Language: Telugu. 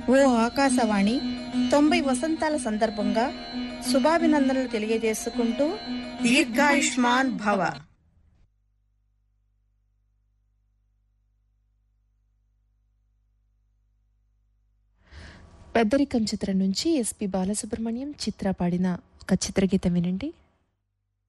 ఓ ఆకాశవాణి 90 వసంతాల సందర్భంగా శుభాభినందనలు తెలియజేసుకుంటూ దీర్ఘాయుష్మాన్ భవ. పెద్దరికం చిత్రం నుంచి ఎస్పి బాలసుబ్రహ్మణ్యం చిత్ర పాడిన ఒక చిత్రగీతం వినండి.